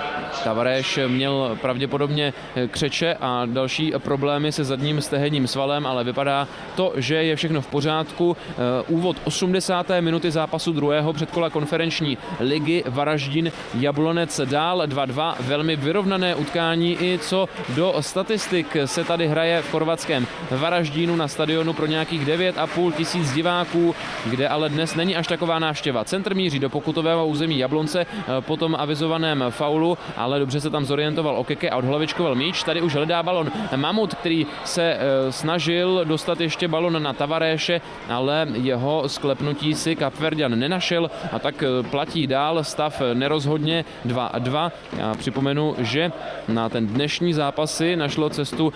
Tavareš měl pravděpodobně křeče a další problémy se zadním stehenním svalem, ale vypadá to, že je všechno v pořádku. Úvod 80. minuty zápasu druhého předkola konferenční ligy Varaždin Jablonec dál 2-2. Velmi vyrovnané utkání i co do statistik se tady hraje v chorvatském Varaždínu na stadionu pro nějakých 9,5 tisíc diváků, kde ale dnes není až taková návštěva. Centr míří do pokutového území Jablonce po tom avizovaném faulu, ale dobře se tam zorientoval Okeke a odhlavičkoval míč. Tady už hledá balon Mamut, který se snažil dostat ještě balon na Tavareše, ale jeho sklepnutí si Kapverďan nenašel a tak platí dál stav nerozhodně 2-2. Já připomenu, že na ten dnešní zápas si našlo cestu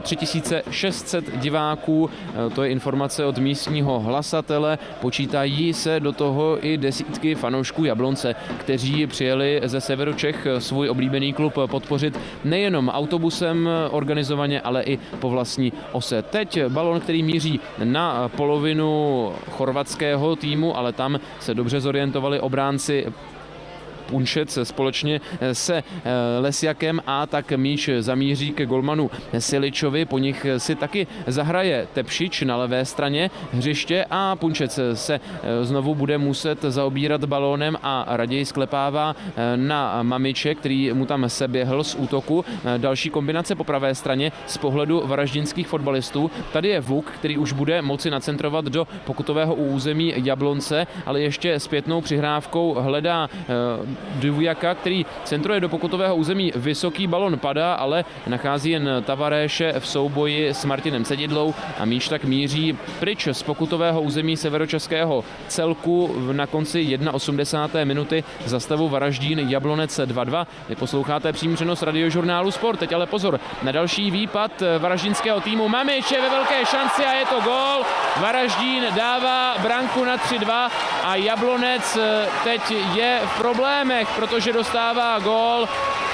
3600 diváků. To je informace od místního hlasatele. Počítají se do toho i desítky fanoušků Jablonce, kteří přijeli ze severu Čech svůj oblíbený klub podpořit nejenom autobusem organizovaně, ale i po vlastní ose. Teď balon, který míří na polovinu chorvatského týmu, ale tam se dobře zorientovali obránci Punčec společně se Lesjakem a tak míč zamíří ke golmanu Siličovi. Po nich si taky zahraje Tepšič na levé straně hřiště a Punčec se znovu bude muset zaobírat balónem a raději sklepává na Mamiče, který mu tam seběhl z útoku. Další kombinace po pravé straně z pohledu varaždinských fotbalistů. Tady je Vuk, který už bude moci nacentrovat do pokutového území Jablonce, ale ještě zpětnou přihrávkou hledá Duvjaka, který centruje do pokutového území, vysoký balon padá, ale nachází jen Tavaréše v souboji s Martinem Cedidlou a míč tak míří pryč z pokutového území severočeského celku na konci 81. minuty za stavu Varaždín Jablonec 2-2. Vy posloucháte přímý přenos radiožurnálu Sport. Teď ale pozor na další výpad varaždínského týmu. Mamič je ve velké šanci a je to gól. Varaždín dává branku na 3-2 a Jablonec teď je v problémech, protože dostává gól.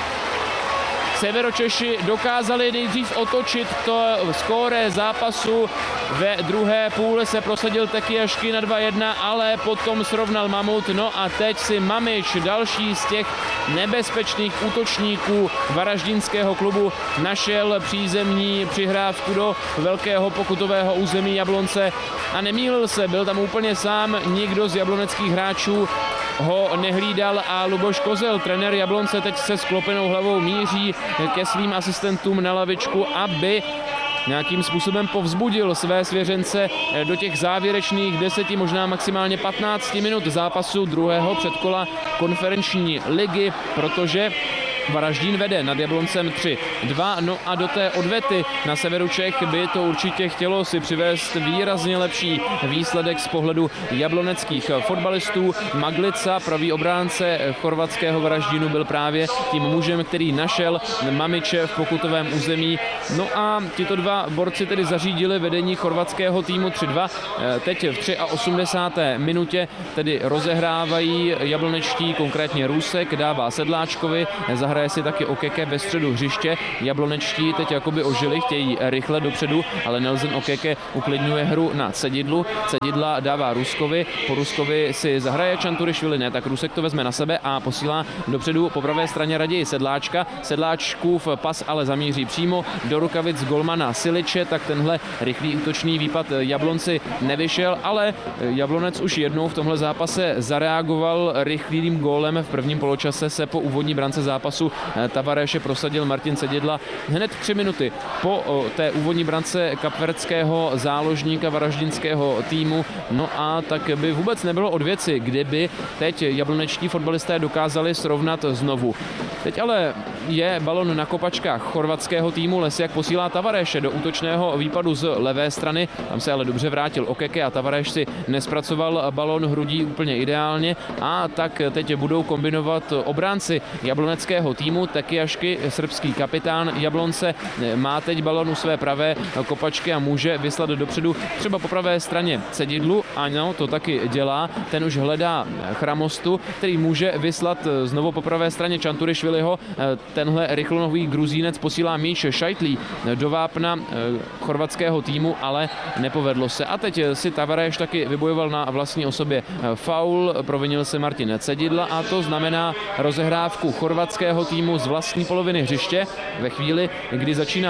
Severočeši dokázali nejdřív otočit to skóre zápasu. Ve druhé půli se prosadil Tekiašky na 2-1, ale potom srovnal Mamut. No a teď si Mamič, další z těch nebezpečných útočníků varaždínského klubu, našel přízemní přihrávku do velkého pokutového území Jablonce a nemýlil se, byl tam úplně sám, nikdo z jabloneckých hráčů ho nehlídal a Luboš Kozel, trenér Jablonce, teď se sklopenou hlavou míří ke svým asistentům na lavičku, aby nějakým způsobem povzbudil své svěřence do těch závěrečných 10, možná maximálně 15 minut zápasu druhého předkola konferenční ligy, protože Varaždín vede nad Jabloncem 3-2, no a do té odvety na severu Čech by to určitě chtělo si přivést výrazně lepší výsledek z pohledu jabloneckých fotbalistů. Maglica, pravý obránce chorvatského Varaždínu, byl právě tím mužem, který našel Mamiče v pokutovém území. No a tito dva borci tedy zařídili vedení chorvatského týmu 3-2. Teď v 83. minutě tedy rozehrávají jablonečtí, konkrétně Rusek, dává Sedláčkovi, hraje si taky Okeke ve středu hřiště. Jablonečtí teď jakoby ožili, chtějí rychle dopředu, ale Nelson Okeke uklidňuje hru na Cedidlu. Cedidla dává Ruskovi, po Ruskovi si zahraje Čanturišvili, ne, tak Rusek to vezme na sebe a posílá dopředu po pravé straně raději Sedláčka. Sedláčkův pas ale zamíří přímo do rukavic golmana Siliče, tak tenhle rychlý útočný výpad Jablonci nevyšel, ale Jablonec už jednou v tomhle zápase zareagoval rychlým gólem. V prvním poločase se po úvodní brance zápasu Tavaréše prosadil Martin Cedidla hned 3 minuty po té úvodní brance kapverdského záložníka varaždinského týmu. No a tak by vůbec nebylo od věci, kdyby teď jablonečtí fotbalisté dokázali srovnat znovu. Teď ale je balon na kopačkách chorvatského týmu. Lesiak posílá Tavaréše do útočného výpadu z levé strany. Tam se ale dobře vrátil Okeke a Tavaréš si nespracoval balon hrudí úplně ideálně a tak teď budou kombinovat obránci jabloneckého týmu. Tekiašky, srbský kapitán Jablonce, má teď balon u své pravé kopačky a může vyslat dopředu třeba po pravé straně Cedidlu. Ano, to taky dělá. Ten už hledá Chramostu, který může vyslat znovu po pravé straně Čanturišviliho. Tenhle rychlonohý Gruzínec posílá míč Šajtlí do vápna chorvatského týmu, ale nepovedlo se. A teď si Tavaréš taky vybojoval na vlastní osobě faul, provinil se Martin Cedidla a to znamená rozehrávku chorvatského týmu z vlastní poloviny hřiště. Ve chvíli, kdy začíná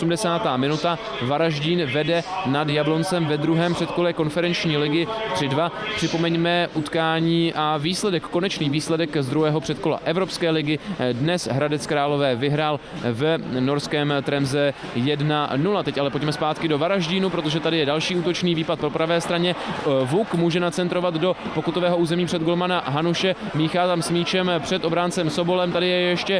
85. minuta, Varaždín vede nad Jabloncem ve druhém předkole konferenční ligy 3-2. Připomeňme utkání a výsledek, konečný výsledek z druhého předkola Evropské ligy. Dnes Hradec Králové vyhrál v norském Tremze 1-0. Teď ale pojďme zpátky do Varaždínu, protože tady je další útočný výpad po pravé straně. Vuk může nacentrovat do pokutového území před golmana Hanuše. Míchá tam s míčem před obráncem Sobolem. Tady je ještě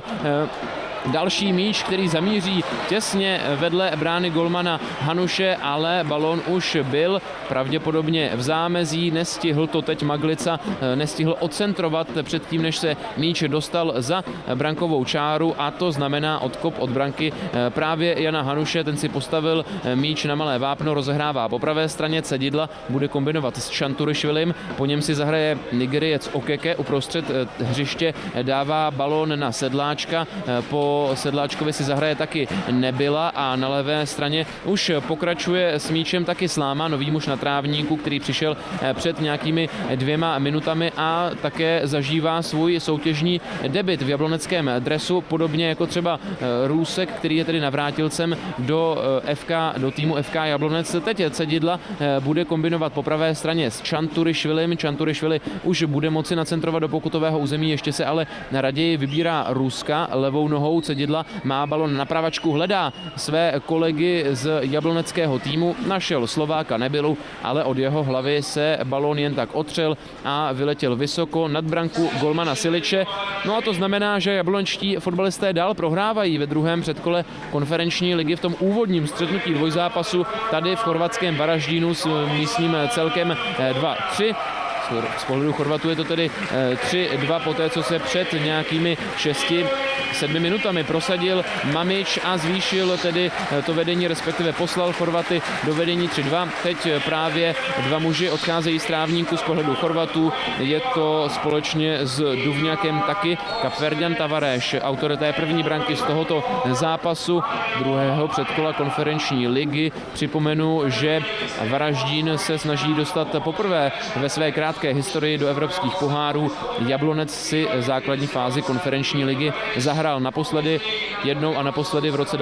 další míč, který zamíří těsně vedle brány golmana Hanuše, ale balón už byl pravděpodobně v zámezí, nestihl to teď Maglica, nestihl odcentrovat předtím, než se míč dostal za brankovou čáru a to znamená odkop od branky právě Jana Hanuše, ten si postavil míč na malé vápno, rozehrává po pravé straně Cedidla, bude kombinovat s Čanturišvilim, po něm si zahraje Nigeriec Okeke, uprostřed hřiště dává balón na Sedláčka, po Sedláčkovi si zahraje taky Nebyla a na levé straně už pokračuje s míčem taky Sláma, nový muž na trávníku, který přišel před nějakými 2 minutami a také zažívá svůj soutěžní debut v jabloneckém dresu, podobně jako třeba Růsek, který je tedy navrátilcem do týmu FK Jablonec. Teď Cedidla bude kombinovat po pravé straně s Čanturišvilim. Čanturišvili už bude moci nacentrovat do pokutového území, ještě se ale raději vybírá Ruska levou nohou. Cedidla má balon na pravačku, hledá své kolegy z jabloneckého týmu, našel Slováka Nebylu, ale od jeho hlavy se balon jen tak otřel a vyletěl vysoko nad branku golmana Siliče. No a to znamená, že jablonečtí fotbalisté dál prohrávají ve druhém předkole konferenční ligy v tom úvodním střetnutí dvojzápasu tady v chorvatském Varaždínu s místním celkem 2-3. Z pohledu Chorvatů je to tedy 3-2 poté, co se před nějakými 6-7 minutami prosadil Mamič a zvýšil tedy to vedení, respektive poslal Chorvaty do vedení 3-2. Teď právě dva muži odcházejí z trávníku z pohledu Chorvatů. Je to společně s Duvňakem taky Kapverďan Tavares, autor té první branky z tohoto zápasu druhého předkola konferenční ligy. Připomenu, že Varaždín se snaží dostat poprvé ve své krátké historii do evropských pohárů. Jablonec si základní fázi konferenční ligy zahrál jednou a naposledy v roce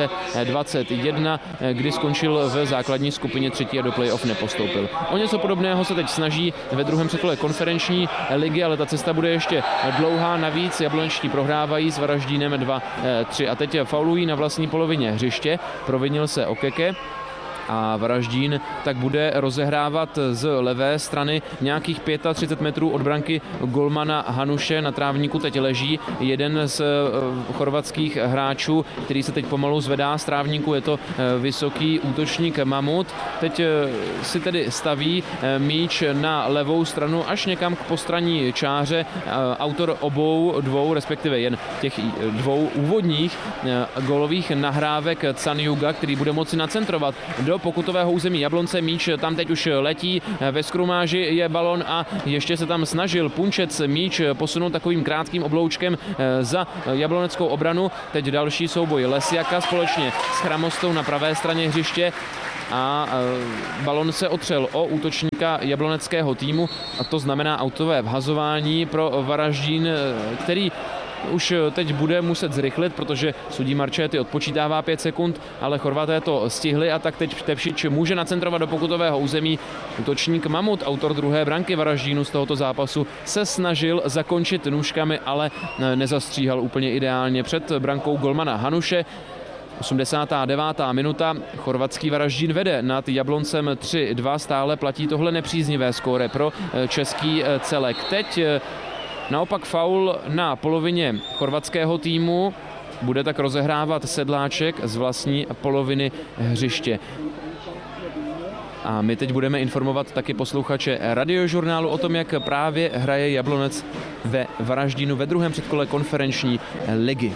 2021, kdy skončil v základní skupině třetí a do playoff nepostoupil. O něco podobného se teď snaží ve druhém předkole konferenční ligy, ale ta cesta bude ještě dlouhá. Navíc jablonečtí prohrávají s Varaždínem 2-3 a teď faulují na vlastní polovině hřiště. Provinil se Okeke a Varaždín tak bude rozehrávat z levé strany nějakých 35 metrů od branky golmana Hanuše. Na trávníku teď leží jeden z chorvatských hráčů, který se teď pomalu zvedá z trávníku. Je to vysoký útočník Mamut. Teď si tedy staví míč na levou stranu až někam k postranní čáře. Autor dvou, respektive jen těch dvou úvodních gólových nahrávek Canjuga, který bude moci nacentrovat do pokutového území Jablonce. Míč tam teď už letí, ve skrumáži je balon a ještě se tam snažil Punčec míč posunout takovým krátkým obloučkem za jabloneckou obranu. Teď další souboj Lesiaka společně s Chramostou na pravé straně hřiště a balon se otřel o útočníka jabloneckého týmu a to znamená autové vhazování pro Varaždín, který už teď bude muset zrychlit, protože sudí Marčety odpočítává 5 sekund, ale Chorvaté to stihli a tak teď Tepšič může nacentrovat do pokutového území. Útočník Mamut, autor druhé branky Varaždínu z tohoto zápasu, se snažil zakončit nůžkami, ale nezastříhal úplně ideálně před brankou golmana Hanuše. 89. minuta, chorvatský Varaždín vede nad Jabloncem 3-2, stále platí tohle nepříznivé skóre pro český celek. Teď naopak faul na polovině chorvatského týmu, bude tak rozehrávat Sedláček z vlastní poloviny hřiště. A my teď budeme informovat taky posluchače Radiožurnálu o tom, jak právě hraje Jablonec ve Varaždínu ve druhém předkole konferenční ligy.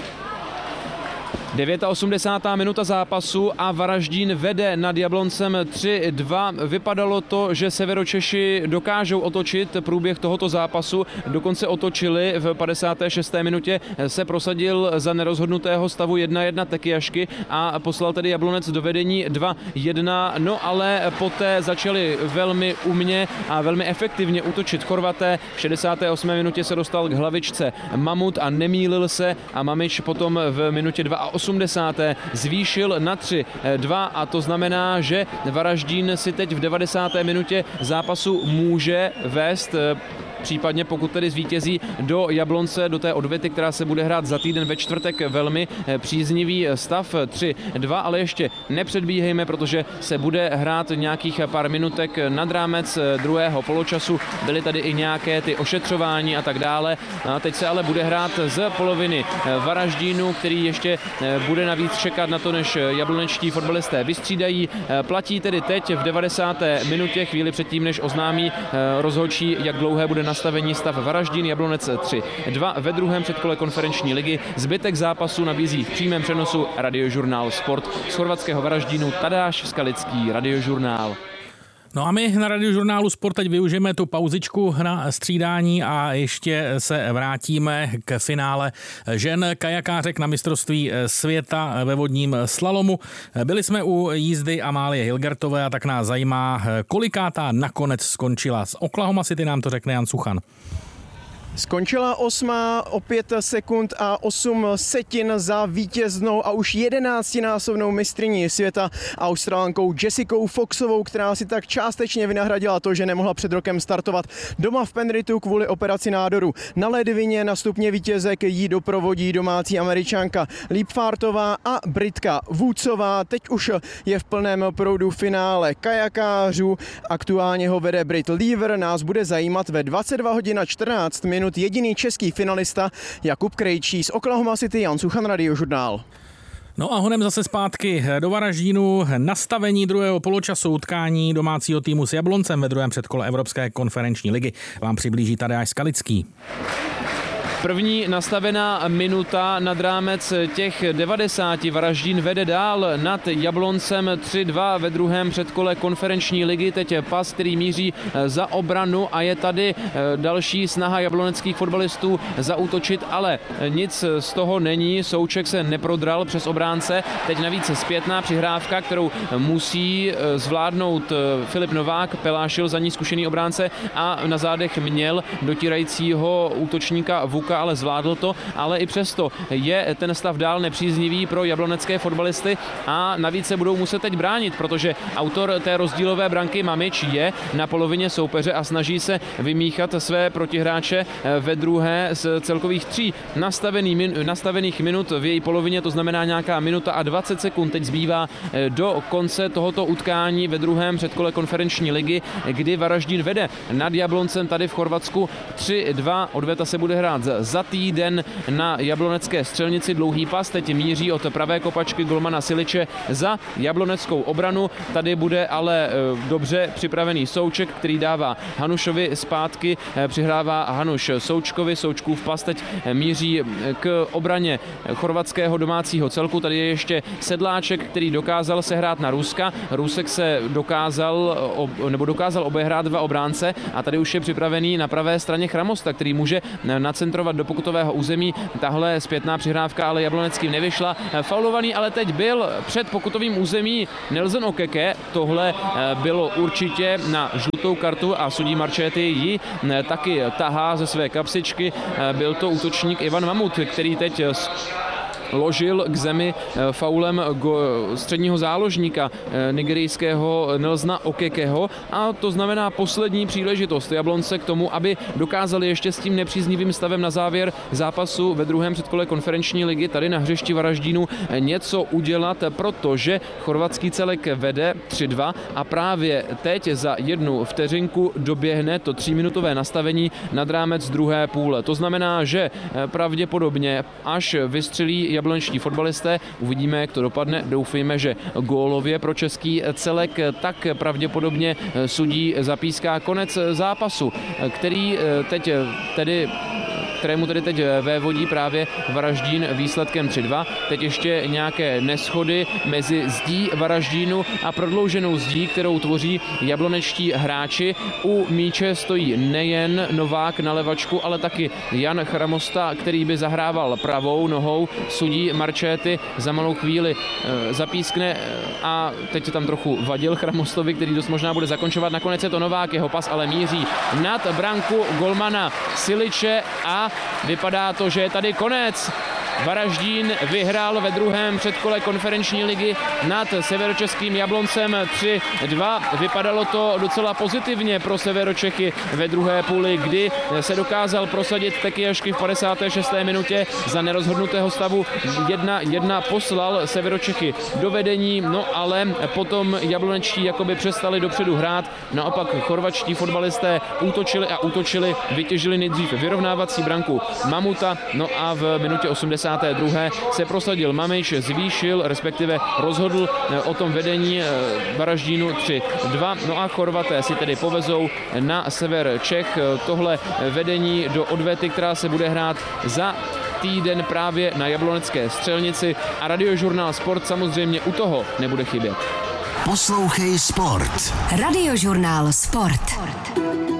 89. minuta zápasu a Varaždín vede nad Jabloncem 3-2. Vypadalo to, že Severočeši dokážou otočit průběh tohoto zápasu. Dokonce otočili v 56. minutě. Se prosadil za nerozhodnutého stavu 1-1 Tekiašky a poslal tedy Jablonec do vedení 2-1. No ale poté začali velmi umně a velmi efektivně útočit Chorvaté. V 68. minutě se dostal k hlavičce Mamut a nemýlil se a Mamič potom v minutě 80. zvýšil na 3-2 a to znamená, že Varaždín si teď v 90. minutě zápasu může vést, případně pokud tedy zvítězí, do Jablonce, do té odvety, která se bude hrát za týden ve čtvrtek, velmi příznivý stav 3-2, ale ještě nepředbíhejme, protože se bude hrát nějakých pár minutek nad rámec druhého poločasu. Byly tady i nějaké ty ošetřování a tak dále. A teď se ale bude hrát z poloviny Varaždínu, který ještě bude navíc čekat na to, než jablonečtí fotbalisté vystřídají. Platí tedy teď v 90. minutě, chvíli předtím, než oznámí rozhodčí, jak dlouhé bude nastavení stav Varaždín, Jablonec 3-2 ve druhém předkole konferenční ligy. Zbytek zápasu nabízí v přímém přenosu Radiožurnál Sport z chorvatského Varaždínu. Tadáš Skalický, Radiožurnál. No a my na Radiožurnálu Sport teď využijeme tu pauzičku na střídání a ještě se vrátíme k finále žen kajakářek na mistrovství světa ve vodním slalomu. Byli jsme u jízdy Amálie Hilgertové a tak nás zajímá, kolikátá nakonec skončila. Z Oklahoma City nám to řekne Jan Suchan. Skončila 8. o 5 sekund a 8 setin za vítěznou a už 11násobnou mistryní světa Australankou Jessicou Foxovou, která si tak částečně vynahradila to, že nemohla před rokem startovat doma v Penrithu kvůli operaci nádoru. Na ledvině na stupně vítězek jí doprovodí domácí Američanka Liebfartová a Britka Woodsová. Teď už je v plném proudu finále kajakářů. Aktuálně ho vede Brit Lever. Nás bude zajímat ve 22 hodin a 14 minut jediný český finalista Jakub Krejčí. Z Oklahoma City, Jan Suchan, Radiožurnál. No a honem zase zpátky do Varaždínu. Nastavení druhého poločasu utkání domácího týmu s Jabloncem ve druhém předkole Evropské konferenční ligy vám přiblíží Tadeáš Skalický. První nastavená minuta nad rámec těch 90. Varaždín vede dál nad Jabloncem 3-2 ve druhém předkole konferenční ligy. Teď pas, který míří za obranu a je tady další snaha jabloneckých fotbalistů zaútočit, ale nic z toho není. Souček se neprodral přes obránce. Teď navíc zpětná přihrávka, kterou musí zvládnout Filip Novák. Pelášil za ní zkušený obránce a na zádech měl dotírajícího útočníka Vuka, ale zvládl to, ale i přesto je ten stav dál nepříznivý pro jablonecké fotbalisty a navíc se budou muset teď bránit, protože autor té rozdílové branky Mamič je na polovině soupeře a snaží se vymíchat své protihráče ve druhé z celkových 3 nastavených minut v její polovině, to znamená nějaká minuta a 20 sekund teď zbývá do konce tohoto utkání ve druhém předkole konferenční ligy, kdy Varaždín vede nad Jabloncem tady v Chorvatsku 3-2. Odveta se bude hrát za týden na jablonecké střelnici. Dlouhý pas teď míří od pravé kopačky golmana Siliče za jabloneckou obranu. Tady bude ale dobře připravený Souček, který dává Hanušovi zpátky, přihrává Hanuš Součkovi. Součkův pas teď míří k obraně chorvatského domácího celku. Tady je ještě Sedláček, který dokázal sehrát na Ruska. Rusek se dokázal obehrát 2 obránce a tady už je připravený na pravé straně Chramosta, který může nacentrovat do pokutového území. Tahle zpětná přihrávka ale jabloneckým nevyšla. Faulovaný ale teď byl před pokutovým území Nelson Okeke. Tohle bylo určitě na žlutou kartu a sudí Marchetti ji taky tahá ze své kapsičky. Byl to útočník Ivan Mamut, který teď ložil k zemi faulem středního záložníka nigerijského Nelsona Okekeho a to znamená poslední příležitost Jablonce k tomu, aby dokázali ještě s tím nepříznivým stavem na závěr zápasu ve druhém předkole konferenční ligy tady na hřišti Varaždínu něco udělat, protože chorvatský celek vede 3-2 a právě teď za 1 vteřinku doběhne to 3minutové nastavení nad rámec druhé půle. To znamená, že pravděpodobně až vystřelí jablonečtí fotbalisté. Uvidíme, jak to dopadne. Doufejme, že gólově pro český celek, tak pravděpodobně sudí zapíská konec zápasu, kterému tedy teď vévodí právě Varaždín výsledkem 3-2. Teď ještě nějaké neshody mezi zdí Varaždínu a prodlouženou zdí, kterou tvoří jablonečtí hráči. U míče stojí nejen Novák na levačku, ale taky Jan Chramosta, který by zahrával pravou nohou. Sudí Marchetti za malou chvíli zapískne a teď se tam trochu vadil Chramostovi, který dost možná bude zakončovat. Nakonec je to Novák, jeho pas ale míří nad branku golmana Siliče a vypadá to, že je tady konec. Varaždín vyhrál ve druhém předkole konferenční ligy nad severočeským Jabloncem 3-2. Vypadalo to docela pozitivně pro Severočechy ve druhé půli, kdy se dokázal prosadit Tekijašky v 56. minutě za nerozhodnutého stavu 1-1 poslal Severočechy do vedení, no ale potom jablonečtí jakoby přestali dopředu hrát. Naopak chorvatští fotbalisté útočili, vytěžili nejdřív vyrovnávací branku Mamuta, no a v minutě 82. se prosadil Mamič, zvýšil, respektive rozhodl o tom vedení Varaždínu 3-2. No a Chorvaté si tedy povezou na sever Čech tohle vedení do odvety, která se bude hrát za týden právě na jablonecké střelnici a Radiožurnál Sport samozřejmě u toho nebude chybět. Poslouchej Sport. Radiožurnál Sport.